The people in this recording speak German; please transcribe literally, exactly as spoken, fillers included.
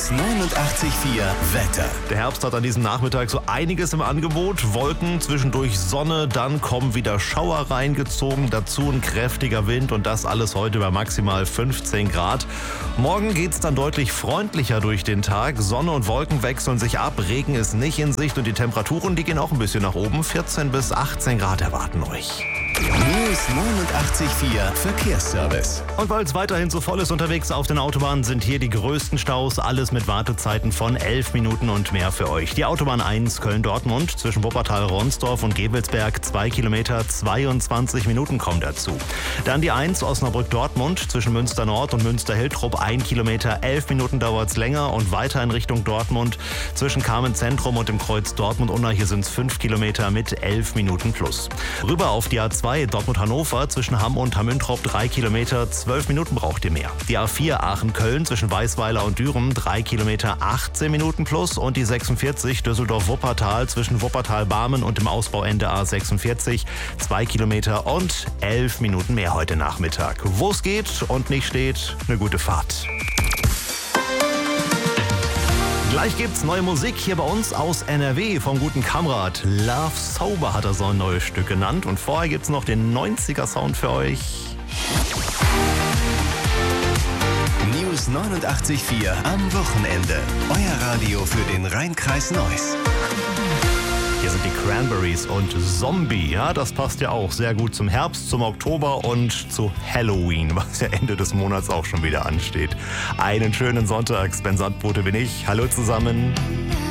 News neunundachtzig Komma vier Wetter. Der Herbst hat an diesem Nachmittag so einiges im Angebot. Wolken, zwischendurch Sonne, dann kommen wieder Schauer reingezogen. Dazu ein kräftiger Wind und das alles heute bei maximal fünfzehn Grad. Morgen geht's dann deutlich freundlicher durch den Tag. Sonne und Wolken wechseln sich ab. Regen ist nicht in Sicht und die Temperaturen, die gehen auch ein bisschen nach oben. vierzehn bis achtzehn Grad erwarten euch. News neunundachtzig Komma vier Verkehrsservice. Und weil es weiterhin so voll ist unterwegs auf den Autobahnen, sind hier die größten Staus. Alles mit Wartezeiten von elf Minuten und mehr für euch. Die Autobahn eins Köln-Dortmund zwischen Wuppertal-Ronsdorf und Gevelsberg, zwei Kilometer, zweiundzwanzig Minuten kommen dazu. Dann die eins Osnabrück-Dortmund zwischen Münster-Nord und Münster-Hiltrop, ein Kilometer, elf Minuten dauert es länger. Und weiter in Richtung Dortmund zwischen Carmen-Zentrum und dem Kreuz Dortmund-Unna, hier sind es fünf Kilometer mit elf Minuten plus. Rüber auf die A zwei Dortmund-Hannover zwischen Hamm und Hammüntrop, drei Kilometer, zwölf Minuten braucht ihr mehr. Die A vier Aachen-Köln zwischen Weißweiler und Düren, drei Kilometer, achtzehn Minuten plus. Und die sechsundvierzig Düsseldorf-Wuppertal zwischen Wuppertal-Barmen und dem Ausbauende A sechsundvierzig, zwei Kilometer und elf Minuten mehr heute Nachmittag. Wo es geht und nicht steht, eine gute Fahrt. Gleich gibt's neue Musik hier bei uns aus N R W vom guten Kamrat. Love Sober hat er so ein neues Stück genannt. Und vorher gibt's noch den neunziger-Sound für euch. News neunundachtzig Komma vier am Wochenende. Euer Radio für den Rhein-Kreis Neuss. Hier sind die Cranberries und Zombie. Ja, das passt ja auch sehr gut zum Herbst, zum Oktober und zu Halloween, was ja Ende des Monats auch schon wieder ansteht. Einen schönen Sonntag. Sven Sandbote bin ich. Hallo zusammen.